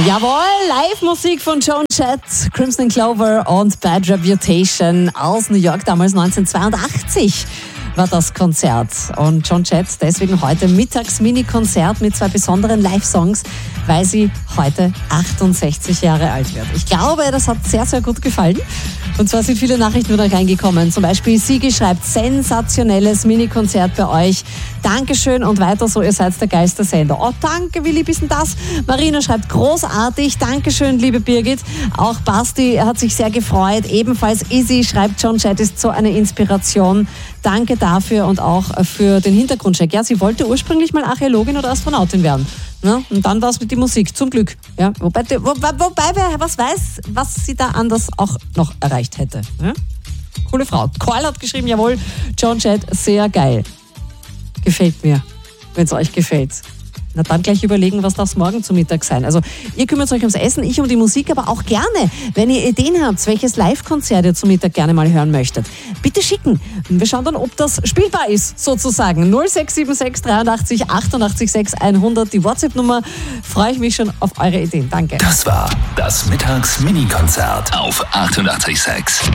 Jawohl, Live-Musik von Joan Jett, Crimson Clover und Bad Reputation aus New York, damals 1982 war das Konzert. Und Joan Jett deswegen heute Mittags-Mini-Konzert mit 2 besonderen Live-Songs, weil sie heute 68 Jahre alt wird. Ich glaube, das hat sehr, sehr gut gefallen. Und zwar sind viele Nachrichten wieder reingekommen. Zum Beispiel Sigi schreibt, sensationelles Mini-Konzert bei euch. Dankeschön und weiter so, ihr seid der geilste Sender. Oh, danke, wie lieb ist denn das? Marina schreibt, großartig. Dankeschön, liebe Birgit. Auch Basti hat sich sehr gefreut. Ebenfalls Izzy schreibt, Joan Jett ist so eine Inspiration. Danke dafür und auch für den Hintergrundcheck. Ja, sie wollte ursprünglich mal Archäologin oder Astronautin werden. Ja, und dann war es mit der Musik, zum Glück. Ja, wobei wer was weiß, was sie da anders auch noch erreicht hätte. Ja? Coole Frau. Carl hat geschrieben, jawohl, Joan Jett, sehr geil. Gefällt mir, wenn es euch gefällt. Na dann gleich überlegen, was darf es morgen zu Mittag sein. Also ihr kümmert euch ums Essen, ich um die Musik, aber auch gerne, wenn ihr Ideen habt, welches Live-Konzert ihr zu Mittag gerne mal hören möchtet. Bitte schicken. Wir schauen dann, ob das spielbar ist, sozusagen. 0676 83 88 6 100, die WhatsApp-Nummer. Freue ich mich schon auf eure Ideen. Danke. Das war das Mittags-Mini-Konzert auf 88.6.